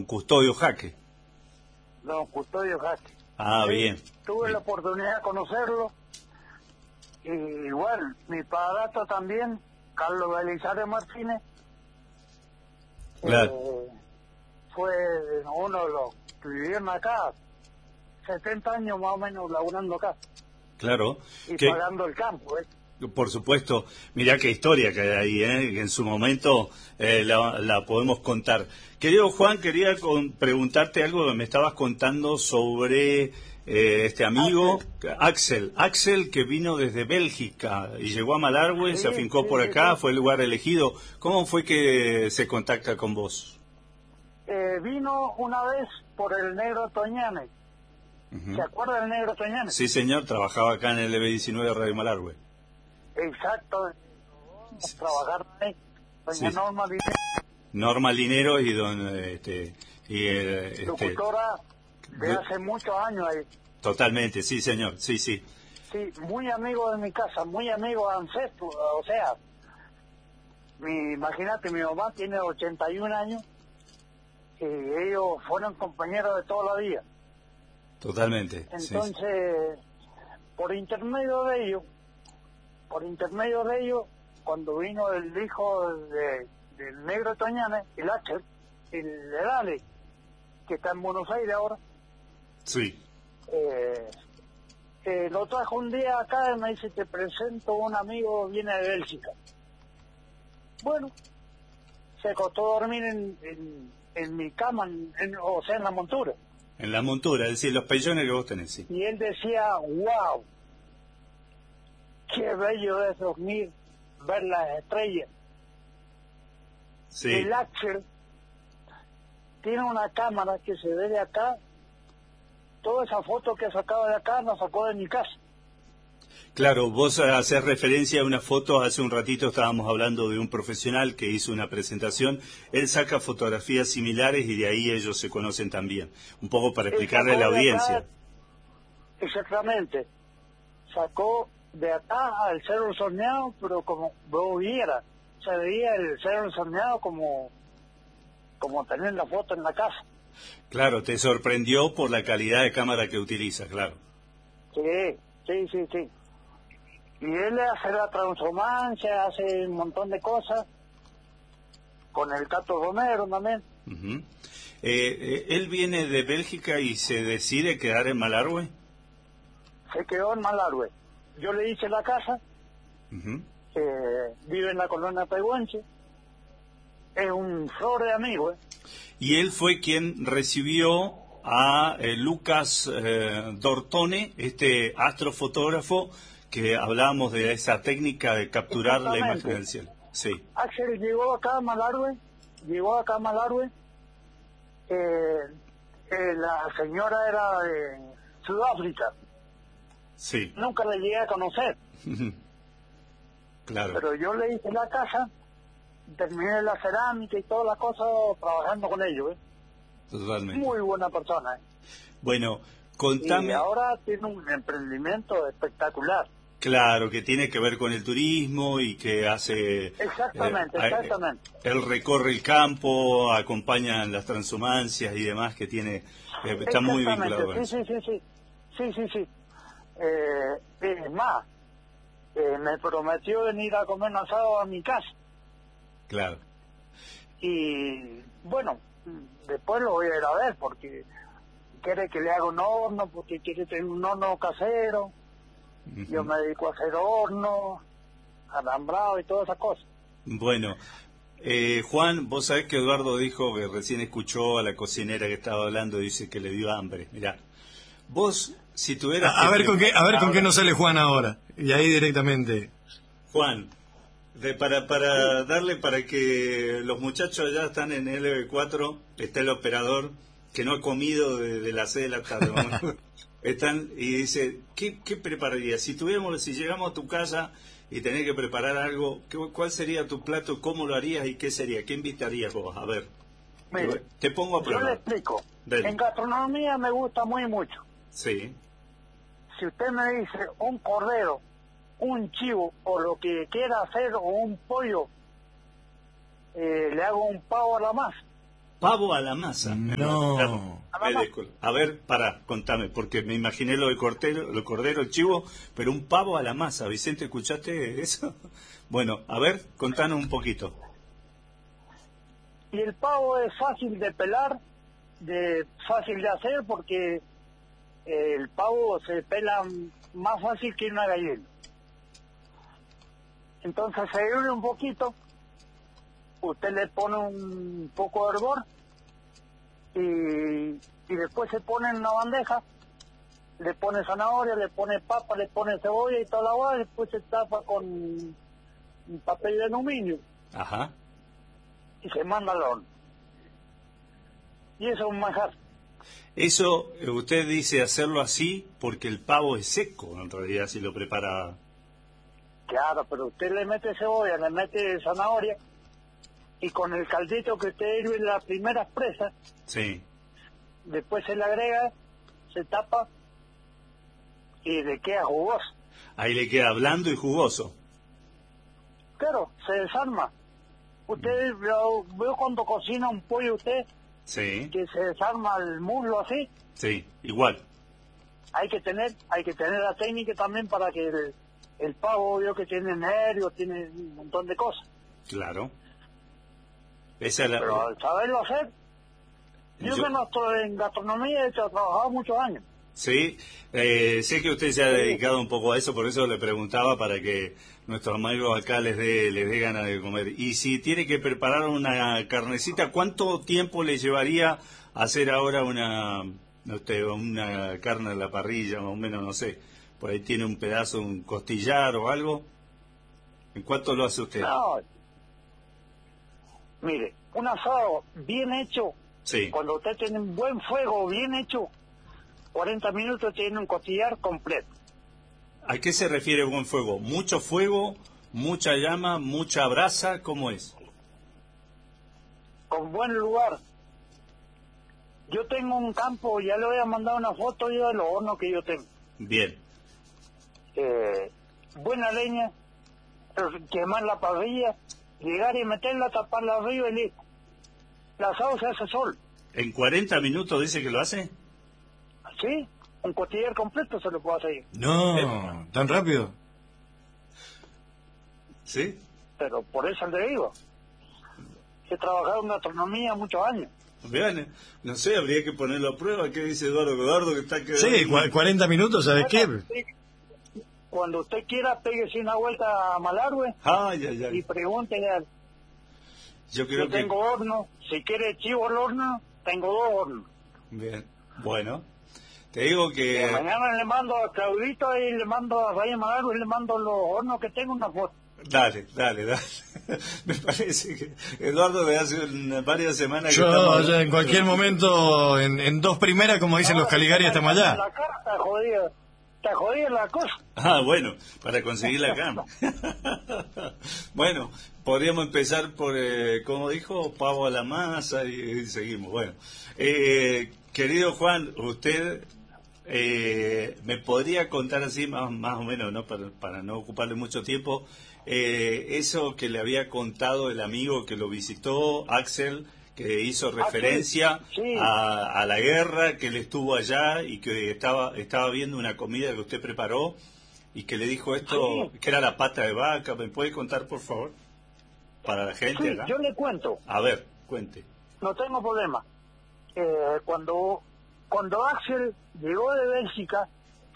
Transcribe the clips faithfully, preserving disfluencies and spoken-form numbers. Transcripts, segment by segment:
Custodio Jaque. Don Custodio Jaque. Ah, sí, bien. Tuve bien. la oportunidad de conocerlo. Y igual, mi padrastro también, Carlos Belisario Martínez, Claro. eh, fue uno de los que vivieron acá, setenta años más o menos laburando acá. Claro. Y que, pagando el campo, ¿eh? Por supuesto. Mirá qué historia que hay ahí, ¿eh? Que en su momento eh, la, la podemos contar. Querido Juan, quería con, preguntarte algo que me estabas contando sobre... Eh, este amigo, Axel. Axel, Axel que vino desde Bélgica y llegó a Malargüe, Sí, se afincó sí, por sí, acá, sí. fue el lugar elegido. ¿Cómo fue que se contacta con vos? Eh, vino una vez por el Negro Toñane. Uh-huh. ¿Se acuerda del Negro Toñane? Sí, señor, trabajaba acá en el E B diecinueve de Radio Malargüe. Exacto, Sí. trabajar ahí, doña Sí. Norma Linero, Norma Linero y don este y eh, este, locutora de hace muchos años ahí. totalmente, sí señor, sí, sí. Sí, muy amigo de mi casa, muy amigo de ancestro, o sea, mi, imagínate, mi mamá tiene ochenta y un años y ellos fueron compañeros de toda la vida. Totalmente. Entonces, sí. por intermedio de ellos, por intermedio de ellos, cuando vino el hijo de, del Negro Toñane, el Axel, el Edale, que está en Buenos Aires ahora, sí. eh, eh, lo trajo un día acá y me dice, te presento un amigo, viene de Bélgica. Bueno, se acostó a dormir en, en, en mi cama, en, en, o sea, en la montura. En la montura, es decir, los pellones que vos tenés, sí. Y él decía, wow, qué bello es dormir, ver las estrellas. Sí. El Axel tiene una cámara que se ve de acá. Toda esa foto que sacaba de acá la sacó de mi casa. Claro, vos haces referencia a una foto, hace un ratito estábamos hablando de un profesional que hizo una presentación, él saca fotografías similares y de ahí ellos se conocen también, un poco para explicarle a la audiencia. Acá, exactamente, sacó de acá al Cerro Soñado, pero como vos viera, se veía el Cerro Soñado como, como tener la foto en la casa. Claro, te sorprendió por la calidad de cámara que utiliza, claro. Sí, sí, sí, sí. Y él hace la transhumancia, hace un montón de cosas, con el Cato Romero también. Uh-huh. eh, eh, ¿Él viene de Bélgica y se decide quedar en Malargüe? Se quedó en Malargüe. Yo le hice la casa, uh-huh. eh, vive en la colonia Pehuenche, es un flor de amigo. ¿eh? Y él fue quien recibió a eh, Lucas eh, Dortone, este astrofotógrafo, que hablábamos de esa técnica de capturar la imagen del cielo. Sí. Axel llegó acá a Malargüe, llegó acá a Malargüe, eh, eh, la señora era de Sudáfrica. Sí. Nunca la llegué a conocer. Claro. Pero yo le hice la casa, terminé la cerámica y todas las cosas trabajando con ellos. ¿eh? Totalmente. Muy buena persona. ¿eh? Bueno, contame... Y ahora tiene un emprendimiento espectacular. Claro, que tiene que ver con el turismo y que hace... Exactamente, eh, exactamente. Él recorre el campo, acompaña las transhumancias y demás, que tiene... Eh, está muy vinculado con sí, eso. sí, sí, sí, sí, sí, sí. Eh, es más, eh, me prometió venir a comer un asado a mi casa. Claro. Y bueno, después lo voy a ir a ver porque quiere que le haga un horno, porque quiere tener un horno casero. Uh-huh. Yo me dedico a hacer horno, alambrado y todas esas cosas. Bueno, eh, Juan, vos sabés que Eduardo dijo que recién escuchó a la cocinera que estaba hablando y dice que le dio hambre. Mirá, vos, si tuvieras... A, a ver con qué, a ver ahora, con qué nos sale Juan ahora. Y ahí directamente... Juan, de, para para sí. darle para que los muchachos allá están en L B cuatro, está el operador que no ha comido desde de las seis de la tarde. ¿no? Están y dice, ¿qué, qué prepararías? Si tuviéramos, si llegamos a tu casa y tenés que preparar algo, ¿qué, ¿cuál sería tu plato? ¿Cómo lo harías y qué sería? ¿Qué invitarías vos? A ver, mire, te pongo a prueba. Yo le explico. Dale. En gastronomía me gusta muy mucho. Sí. Si usted me dice un cordero, un chivo o lo que quiera hacer o un pollo, eh, le hago un pavo a la masa. Pavo a la masa. No. Me disculpo. A ver, pará, contame, porque me imaginé lo de cordero, lo cordero, el chivo, pero un pavo a la masa. Vicente, ¿escuchaste eso? Bueno, a ver, contanos un poquito. Y el pavo es fácil de pelar, de fácil de hacer, porque el pavo se pela más fácil que una gallina. Entonces se hierve un poquito, usted le pone un poco de hervor y, y después se pone en una bandeja, le pone zanahoria, le pone papa, le pone cebolla y toda la guay, después se tapa con un papel de aluminio. Ajá. Y se manda al horno. Y eso es un manjar. Eso, usted dice hacerlo así porque el pavo es seco, en realidad, si lo prepara. Claro, pero usted le mete cebolla, le mete zanahoria, y con el caldito que usted hirve las primeras presas, sí, después se le agrega, se tapa, y le queda jugoso. Ahí le queda blando y jugoso. Claro, se desarma. Usted veo, veo cuando cocina un pollo usted, sí, que se desarma el muslo así. Sí, igual. Hay que tener, hay que tener la técnica también para que el, el pavo, veo que tiene nervios, tiene un montón de cosas. Claro. Esa es la... Pero al saberlo hacer, yo, yo que no estoy en gastronomía, he trabajado muchos años. Sí, eh, sé que usted se ha dedicado un poco a eso, por eso le preguntaba para que nuestros amigos acá les dé les dé ganas de comer. Y si tiene que preparar una carnecita, ¿cuánto tiempo le llevaría hacer ahora una no sé, una carne a la parrilla, más o menos, no sé? Por ahí tiene un pedazo, un costillar o algo. ¿En cuánto lo hace usted? No, mire, un asado bien hecho, sí, cuando usted tiene un buen fuego bien hecho, cuarenta minutos tiene un costillar completo. ¿A qué se refiere buen fuego? ¿Mucho fuego, mucha llama, mucha brasa? ¿Cómo es? Con buen lugar. Yo tengo un campo, ya le voy a mandar una foto yo de los hornos que yo tengo. Bien. Eh, buena leña, quemar la parrilla, llegar y meterla, taparla arriba y listo. El asado se hace sol. ¿En cuarenta minutos dice que lo hace? Sí, un costillar completo se lo puedo hacer. No, ¿Eh? ¿tan rápido? ¿Sí? Pero por eso le digo. He trabajado en gastronomía muchos años. Vean, no sé, habría que ponerlo a prueba. ¿Qué dice Eduardo? Eduardo que está quedando... Sí, cu- cuarenta minutos, ¿sabes qué? Cuando usted quiera, péguese una vuelta a Malargüe Ay, ay, ay. y pregúntele al... Yo creo Yo que... tengo horno. Si quiere chivo al horno, tengo dos hornos. Bien, bueno. Te digo que... Eh, mañana le mando a Claudito y le mando a Raya Malargüe y le mando los hornos que tengo una foto. Dale, dale, dale. Me parece que Eduardo de hace un- varias semanas que Yo, estamos... yo en cualquier momento, en, en dos primeras, como dicen No, los Caligari, estamos allá. La cara está jodida. Está jodida la cosa. Ah, bueno, para conseguir la cama. Bueno, podríamos empezar por, eh, como dijo, pavo a la masa y, y seguimos. Bueno, eh, querido Juan, usted eh, me podría contar así más, más o menos, ¿no? Para, para no ocuparle mucho tiempo, eh, eso que le había contado el amigo que lo visitó, Axel, que hizo referencia sí. a, a la guerra, que él estuvo allá y que estaba estaba viendo una comida que usted preparó y que le dijo esto, Sí. que era la pata de vaca. ¿Me puede contar, por favor? Para la gente Sí, acá. yo le cuento. A ver, cuente. No tengo problema. Eh, cuando cuando Axel llegó de Bélgica,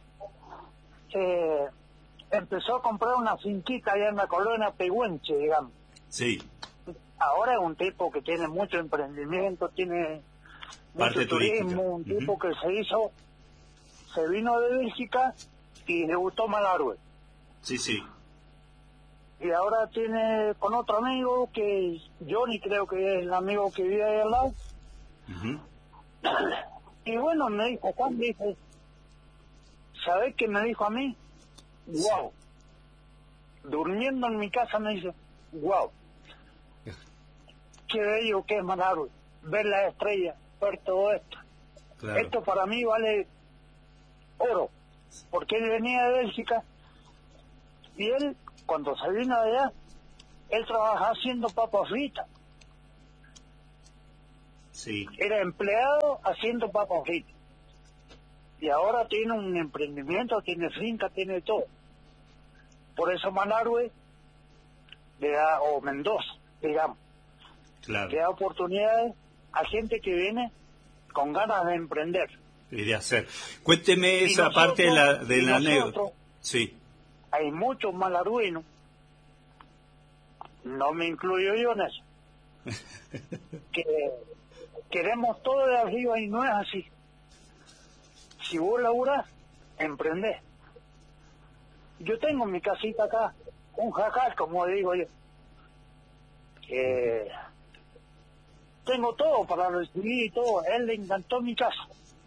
eh, empezó a comprar una finquita allá en la colonia Pehuenche, digamos. Sí, Ahora es un tipo que tiene mucho emprendimiento, tiene Parte mucho turismo, un turística. tipo Ujú. que se hizo, se vino de Bélgica y le gustó Malargüe. sí, sí. Y ahora tiene con otro amigo, que Johnny creo que es el amigo que vive ahí al lado. Ujú. Y bueno, me dijo, Juan, dice, ¿sabés qué me dijo a mí? Wow. Durmiendo en mi casa me dice, wow. Qué bello que es Malargüe, ver las estrellas, ver todo esto. Claro. Esto para mí vale oro, porque él venía de Bélgica y él, cuando se vino de allá, él trabajaba haciendo papas fritas. Sí. Era empleado haciendo papas fritas. Y ahora tiene un emprendimiento, tiene finca, tiene todo. Por eso Malargüe le da, o Mendoza, digamos, Claro. le da oportunidades a gente que viene con ganas de emprender. Y de hacer. Cuénteme Y esa nosotros- parte de la, de y la nosotros- anécdota. Sí. Hay muchos malargüenos, no me incluyo yo en eso, que queremos todo de arriba y no es así. Si vos laburás, emprendés. Yo tengo mi casita acá, un jacal, como digo yo. Eh, tengo todo para recibir y todo. A él le encantó mi casa.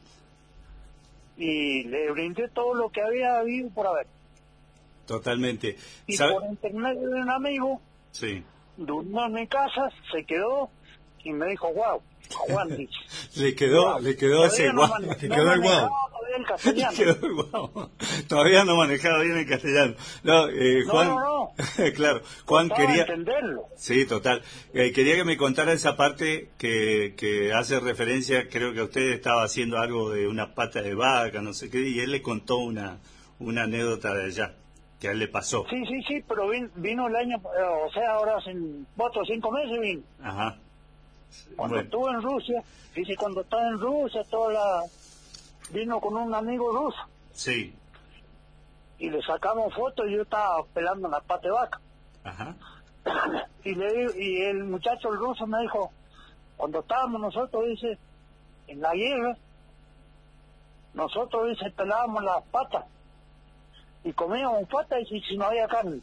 Y le brindé todo lo que había habido por haber. Totalmente. Y ¿Sabe? por intermedio de un amigo, Sí. durmió en mi casa, se quedó y me dijo, wow, Juan dice. Le quedó, Guau. le quedó Todavía ese no guau. mane- Le no quedó el guau. manejaba todavía el castellano. Le quedó el guau. Todavía no manejaba bien el castellano. No, eh, No, Juan. no, no. Claro, Juan Costaba quería. entenderlo. Sí, total. Eh, quería que me contara esa parte que, que hace referencia, creo que usted estaba haciendo algo de una pata de vaca, no sé qué, y él le contó una, una anécdota de allá, que a él le pasó. Sí, sí, sí, pero vin- vino el año, eh, o sea, ahora hace cuatro o cinco meses vino. Ajá. Cuando Bueno, estuve en Rusia, dice, cuando estaba en Rusia, toda la... vino con un amigo ruso sí. y le sacamos fotos y yo estaba pelando la pata de vaca. Ajá. Y le di- y el muchacho, el ruso, me dijo, cuando estábamos nosotros, dice, en la guerra, nosotros, dice, pelábamos las patas y comíamos patas y si, si no había carne.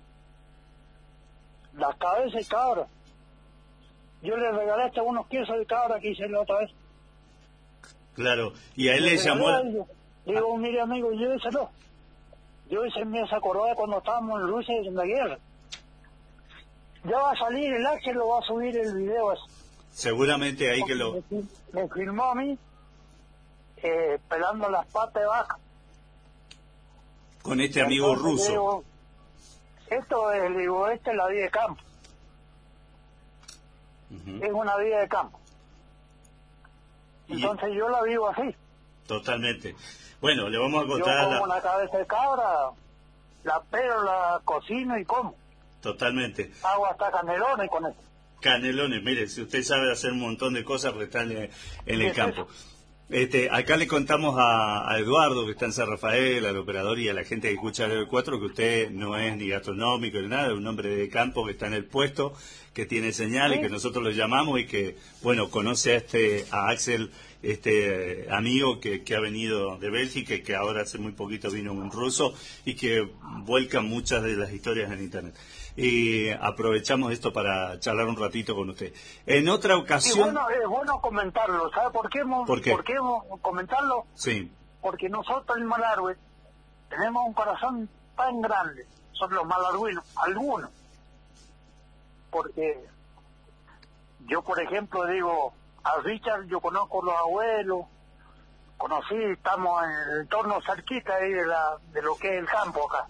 Las cabezas de cabra. Yo le regalé hasta unos quesos de cabra que hice la otra vez. Claro. Y a él le regalé llamó. a la- ellos. Digo, mire amigo, lléveselo. Yo hice me hace acordar cuando estábamos en Rusia en la guerra. Ya va a salir el Axel, lo va a subir el video ese. Seguramente ahí que lo. Me, fil- me filmó a mí eh, pelando las patas de vaca. Con este amigo Entonces, ruso. digo, esto es, digo, esta es la vida de campo. Ujú. Es una vida de campo. Y- Entonces yo la vivo así. Totalmente. Bueno, le vamos a Yo contar. como la- una cabeza de cabra, la pelo, la cocino y como. Totalmente. Hago hasta canelones con eso. Canelones, mire, si usted sabe hacer un montón de cosas, porque está en, en el es campo. Este, acá le contamos a, a Eduardo, que está en San Rafael, al operador y a la gente que escucha el cuatro, que usted no es ni gastronómico ni nada, es un hombre de campo que está en el puesto, que tiene señales, Sí. que nosotros lo llamamos y que, bueno, conoce a este, a Axel, este eh, amigo que, que ha venido de Bélgica y que ahora hace muy poquito vino un ruso y que vuelca muchas de las historias en internet. Y aprovechamos esto para charlar un ratito con usted. En otra Y ocasión... bueno, es bueno comentarlo, ¿sabe por qué? mo- ¿Por qué? mo- comentarlo? Sí, Porque nosotros en Malargüe tenemos un corazón tan grande, son los malargüinos, algunos. Porque yo, por ejemplo, digo, a Richard yo conozco los abuelos, conocí, estamos en el entorno cerquita ahí de, la, de lo que es el campo acá.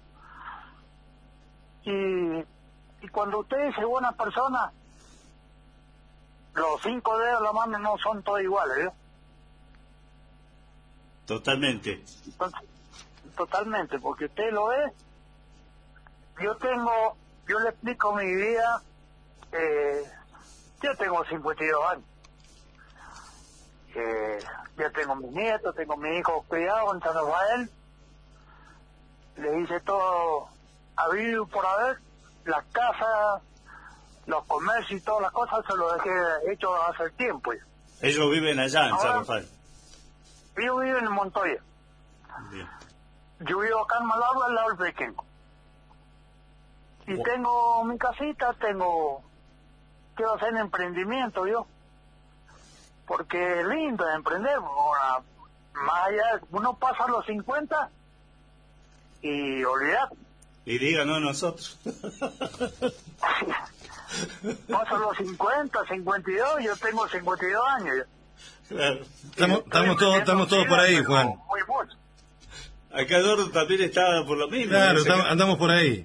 Y, y cuando usted dice buena persona, los cinco dedos de la mano no son todos iguales, ¿eh? totalmente. Entonces, totalmente, porque usted lo ve, yo tengo, yo le explico mi vida, eh, yo tengo cincuenta y dos años, eh, ya tengo mis nietos, tengo mi hijo cuidado en San Rafael, le hice todo habido por haber, las casas, los comercios y todas las cosas se lo dejé hecho hace tiempo ya. Ellos viven allá en Ahora- San Rafael. Yo vivo en Montoya, Bien. yo vivo acá en Malagua al lado del Pequeño. Y Wow. tengo mi casita, tengo, quiero hacer emprendimiento yo, porque es lindo emprender, ahora, más allá, uno pasa los cincuenta y olvidar, Y díganos nosotros. pasa los cincuenta, cincuenta y dos, yo tengo cincuenta y dos años ya. Claro. Estamos, estamos todos, estamos todos por ahí, Juan. Muy mucho. Acá Eduardo también está por lo mismo. Claro, Dice estamos- que andamos por ahí.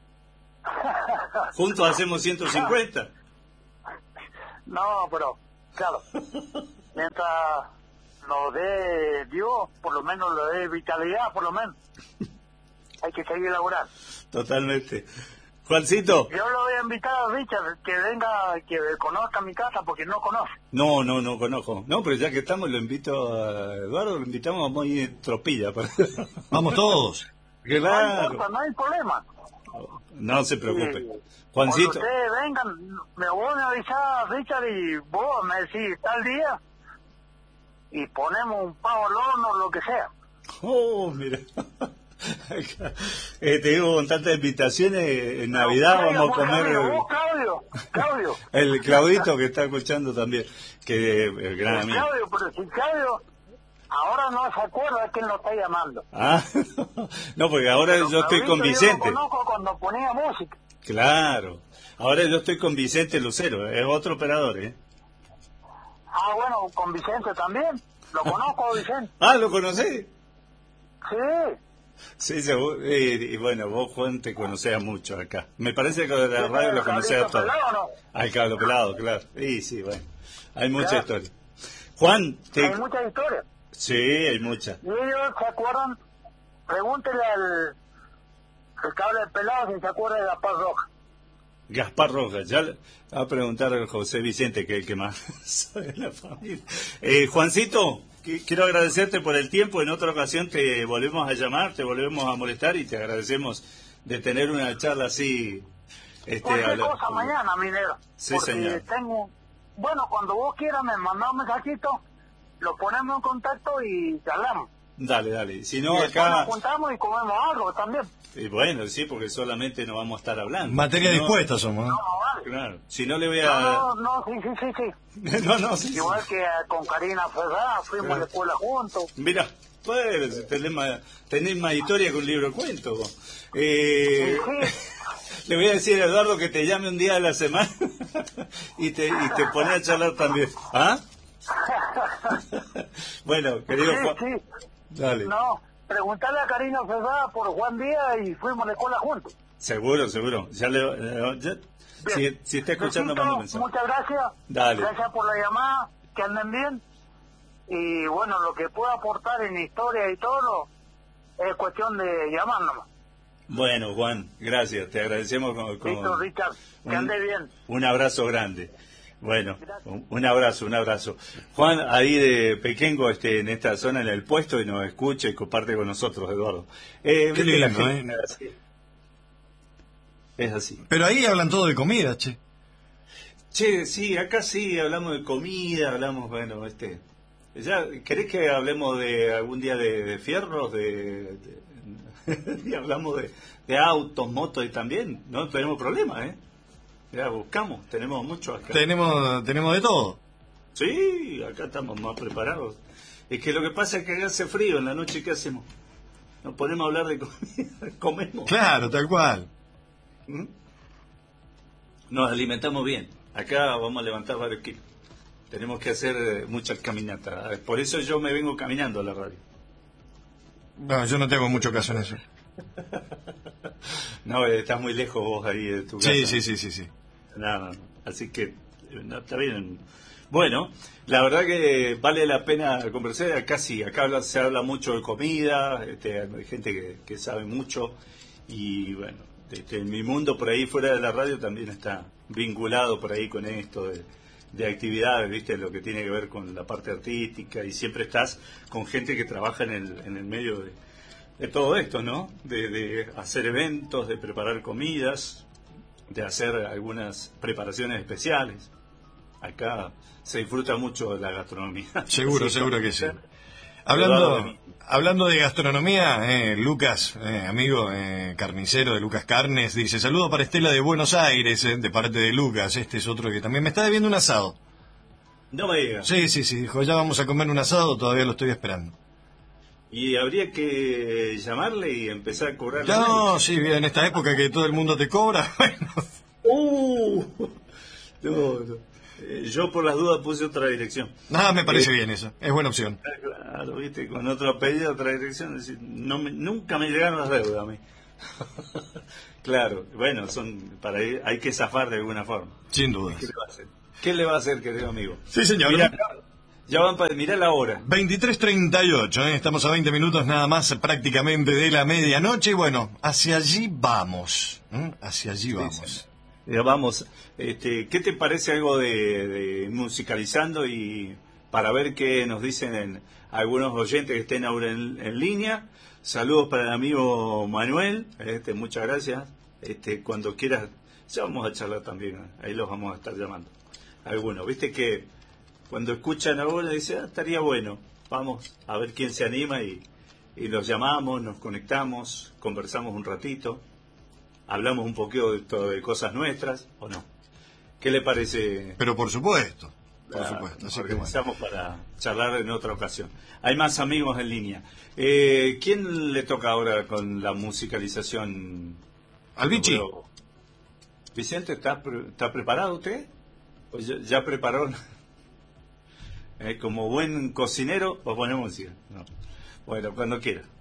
juntos hacemos ciento cincuenta. No, pero claro, mientras nos dé Dios, por lo menos lo dé vitalidad, por lo menos. Hay que seguir laburando. Totalmente. Juancito. Yo lo voy a invitar a Richard que venga, que conozca mi casa, porque no conoce. No, no, no conozco. No, pero ya que estamos, lo invito a Eduardo, lo invitamos a muy tropilla. Para... Vamos todos. Claro. No importa, no hay problema. No se preocupe. Sí. Juancito. Cuando ustedes vengan, me voy a avisar, Richard, y vos me decís tal día, y ponemos un pavo al horno, lo que sea. Oh, mira. eh, te digo, con tantas invitaciones, en Navidad Claudio, vamos a comer... Claudio, vos, Claudio, Claudio. El Claudito que está escuchando también, que es el gran amigo. Claudio, pero si Claudio ahora no se acuerda de quién lo está llamando. Ah, no, porque ahora Pero yo estoy Claudito con Vicente. Yo lo conozco cuando ponía música. Claro. Ahora yo estoy con Vicente Lucero, es otro operador, ¿eh? Ah, bueno, con Vicente también. Lo conozco, Vicente. Ah, ¿lo conocés? Sí. Sí, seguro. Y, y bueno, vos, Juan, te conocés mucho acá. Me parece que de la radio lo conocés a todos. Pelado, ¿no? Al cablo pelado, claro. Sí, sí, bueno. Hay mucha Claro. historia. Juan, te... Hay muchas historias. Sí, hay mucha. Y ellos se acuerdan, pregúntele al el cable pelado si se acuerda de la Paz Roja. Gaspar Rojas, ya le va a preguntar al José Vicente, que es el que más sabe de la familia. Eh, Juancito, qu- quiero agradecerte por el tiempo. En otra ocasión te volvemos a llamar, te volvemos a molestar y te agradecemos de tener una charla así. Este, Cualquier habla- cosa mañana, minero. Sí, porque señor. tengo, bueno, cuando vos quieras me mandás un mensajito, lo ponemos en contacto y charlamos. Dale, dale. Si no, y después acá... nos juntamos y comemos algo también. Y bueno, sí, porque solamente nos vamos a estar hablando. Materia Si no- dispuesta somos, ¿no? No, vale. Claro. Si no le voy No, a... no, no, sí, sí, sí, sí. no, no, sí, sí. Igual que eh, con Karina Ferrá, fuimos a la escuela juntos. Mira, pues si tenés más, tenés más historia que un libro de cuentos. vos. Eh, Sí, le voy a decir a Eduardo que te llame un día a la semana y te, y te pone a charlar también. ¿Ah? Bueno, querido Juan, sí, sí. dale. No, preguntarle a Karina Ferrá por Juan Díaz y fuimos a la escuela juntos. Seguro, seguro. Ya le, eh, ya- si, si está escuchando, Besito, mando un mensaje. muchas gracias. Dale. Gracias por la llamada, que anden bien. Y bueno, lo que pueda aportar en historia y todo, es cuestión de llamar nomás. Bueno, Juan, gracias. Te agradecemos con, con Listo, Richard, que un- ande bien. un abrazo grande. Bueno, un, un abrazo, un abrazo. Juan, ahí de Pequengo, este, en esta zona, en el puesto, y nos escucha y comparte con nosotros, Eduardo. Eh, Qué viste, la lindo, gente ¿eh? es así. Es así. Pero ahí hablan todo de comida, che. Che, sí, acá sí hablamos de comida, hablamos, bueno, este... Ya, ¿querés que hablemos de algún día de, de fierros? De, de- y hablamos de, de autos, motos y también, no tenemos problema, ¿eh? Ya buscamos, tenemos mucho acá. Tenemos, tenemos de todo. Sí, acá estamos más preparados. Es que lo que pasa es que hace frío en la noche, ¿qué hacemos? Nos ponemos a hablar de comida, comemos. Claro, tal cual. ¿Mm? Nos alimentamos bien. Acá vamos a levantar varios kilos. Tenemos que hacer eh, muchas caminatas. Por eso yo me vengo caminando a la radio. No, yo no tengo mucho caso en eso. No, eh, estás muy lejos vos ahí de tu casa. Sí, sí, sí, sí, sí. No, no, no. Así que, eh, no, está bien. Bueno, la verdad que vale la pena conversar. Acá sí, acá habla- se habla mucho de comida, este, hay gente que, que sabe mucho. Y bueno, este, en mi mundo por ahí fuera de la radio también está vinculado por ahí con esto de, de actividades, ¿viste? Lo que tiene que ver con la parte artística. Y siempre estás con gente que trabaja en el, en el medio de, de todo esto, ¿no? De, de hacer eventos, de preparar comidas, de hacer algunas preparaciones especiales. Acá se disfruta mucho de la gastronomía. Seguro, Así seguro como- que sí. Eduardo Hablando, de mí. hablando de gastronomía, eh, Lucas, eh, amigo eh, carnicero de Lucas Carnes, dice, saludo para Estela de Buenos Aires, eh, de parte de Lucas. Este es otro que también me está debiendo un asado. No me digas. Sí, sí, sí, dijo, ya vamos a comer un asado, todavía lo estoy esperando. Y habría que llamarle y empezar a cobrar. No, sí, en esta época que todo el mundo te cobra, bueno. Uh, no, no. Eh, Yo por las dudas puse otra dirección. Nada, me parece Eh, bien eso, es buena opción. Claro, viste, con otro apellido, otra dirección. Es decir, no me- nunca me llegaron las deudas a mí. Claro, bueno, son para ir- hay que zafar de alguna forma. Sin dudas. ¿Qué le va a hacer? ¿Qué le va a hacer, querido amigo? Sí, señor. Mirá, ya van para mirar la hora. veintitrés treinta y ocho, ¿eh? Estamos a veinte minutos nada más prácticamente de la medianoche y bueno, hacia allí vamos. ¿eh? Hacia allí vamos. Sí, sí. Ya vamos. Este, ¿qué te parece algo de, de musicalizando y para ver qué nos dicen en, algunos oyentes que estén ahora en, en línea? Saludos para el amigo Manuel. Este, muchas gracias. Este, cuando quieras, ya vamos a charlar también. ¿eh? Ahí los vamos a estar llamando. Algunos, viste que cuando escuchan ahora dicen, ah, estaría bueno, vamos a ver quién se anima y, y los llamamos, nos conectamos, conversamos un ratito, hablamos un poquito de, todo, de cosas nuestras, ¿o no? ¿Qué le parece? Pero por supuesto, por Ah, supuesto. nos Así que organizamos bueno. para charlar en otra ocasión. Hay más amigos en línea. Eh, ¿Quién le toca ahora con la musicalización? Al Vichy. Pero, Vicente, ¿está, pre- ¿está preparado usted? Pues ya, ya preparó. Eh, como buen cocinero, o ponemos música. No. Bueno, cuando quiera.